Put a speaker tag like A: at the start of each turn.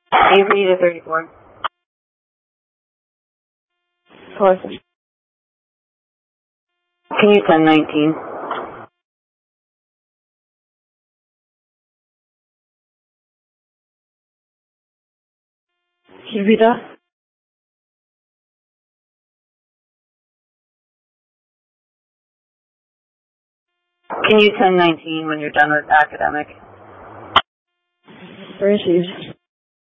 A: Avery to 34. Carson. Can you 1019? Can you read that? Can you 1019 when you're done with academic?
B: Received.